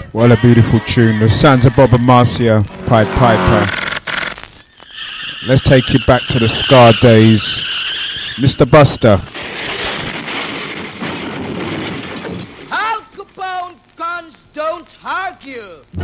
What a beautiful tune. The sounds of Bob and Marcia, Pied Piper. Let's take you back to the Scar days. Mr. Buster. Al Capone guns don't argue.